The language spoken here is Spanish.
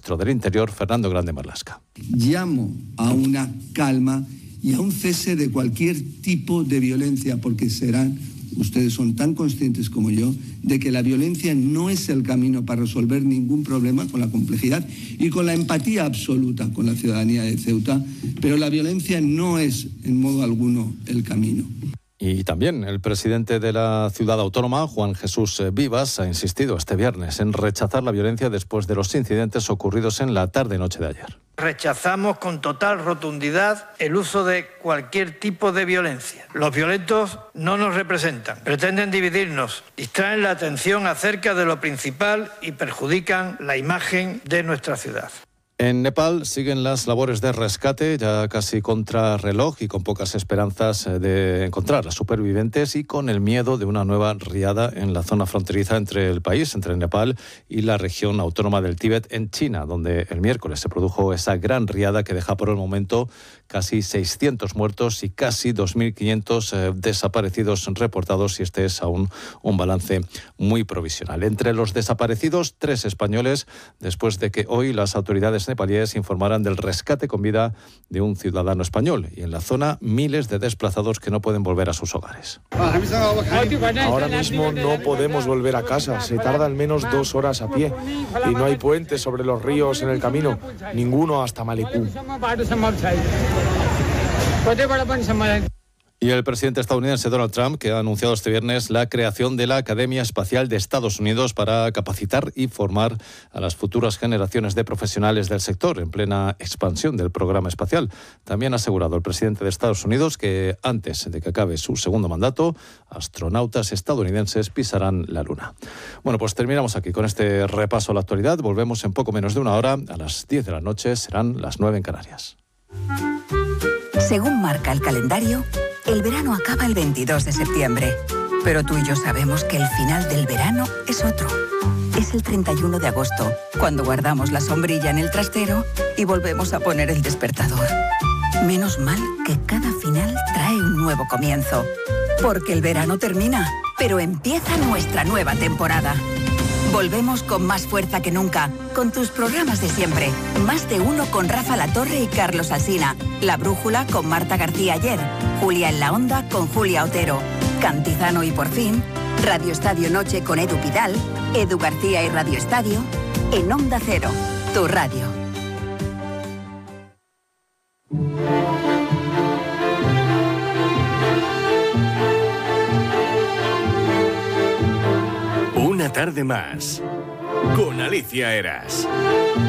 ministro del Interior, Fernando Grande Marlaska. Llamo a una calma y a un cese de cualquier tipo de violencia, porque ustedes son tan conscientes como yo de que la violencia no es el camino para resolver ningún problema, con la complejidad y con la empatía absoluta con la ciudadanía de Ceuta, pero la violencia no es en modo alguno el camino. Y también el presidente de la ciudad autónoma, Juan Jesús Vivas, ha insistido este viernes en rechazar la violencia después de los incidentes ocurridos en la tarde-noche de ayer. Rechazamos con total rotundidad el uso de cualquier tipo de violencia. Los violentos no nos representan, pretenden dividirnos, distraen la atención acerca de lo principal y perjudican la imagen de nuestra ciudad. En Nepal siguen las labores de rescate, ya casi contra reloj y con pocas esperanzas de encontrar a supervivientes y con el miedo de una nueva riada en la zona fronteriza entre el país, entre Nepal y la región autónoma del Tíbet en China, donde el miércoles se produjo esa gran riada que deja por el momento casi 600 muertos y casi 2.500 desaparecidos reportados, y este es aún un balance muy provisional. Entre los desaparecidos, 3 españoles, después de que hoy las autoridades nepalíes informaran del rescate con vida de un ciudadano español, y en la zona miles de desplazados que no pueden volver a sus hogares. Ahora mismo no podemos volver a casa, se tarda al menos 2 horas a pie y no hay puentes sobre los ríos en el camino, ninguno hasta Malecú. Y el presidente estadounidense Donald Trump, que ha anunciado este viernes la creación de la Academia Espacial de Estados Unidos para capacitar y formar a las futuras generaciones de profesionales del sector en plena expansión del programa espacial. También ha asegurado el presidente de Estados Unidos que antes de que acabe su segundo mandato, astronautas estadounidenses pisarán la Luna. Bueno, pues terminamos aquí con este repaso a la actualidad. Volvemos en poco menos de una hora. A las 10 de la noche serán las 9 en Canarias. Según marca el calendario, el verano acaba el 22 de septiembre. Pero tú y yo sabemos que el final del verano es otro. Es el 31 de agosto, cuando guardamos la sombrilla en el trastero y volvemos a poner el despertador. Menos mal que cada final trae un nuevo comienzo. Porque el verano termina, pero empieza nuestra nueva temporada. Volvemos con más fuerza que nunca, con tus programas de siempre. Más de uno con Rafa Latorre y Carlos Alsina. La Brújula con Marta García Ayer. Julia en la Onda con Julia Otero. Cantizano y Por Fin. Radio Estadio Noche con Edu Pidal. Edu García y Radio Estadio. En Onda Cero, tu radio. Una tarde más con Alicia Eras.